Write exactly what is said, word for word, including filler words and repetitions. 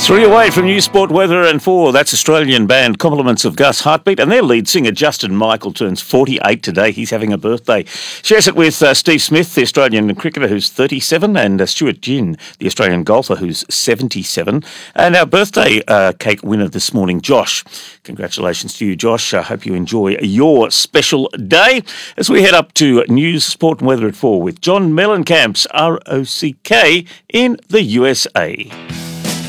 Three away from New Sport Weather and four, that's Australian band Compliments of Gus Heartbeat, and their lead singer Justin Michael turns forty-eight today. He's having a birthday. Shares it with uh, Steve Smith, the Australian cricketer who's thirty-seven, and uh, Stuart Ginn, the Australian golfer who's seventy-seven. And our birthday uh, cake winner this morning, Josh. Congratulations to you, Josh. I hope you enjoy your special day as we head up to News, Sport and Weather at four with John Mellencamp's R O C K in the U S A.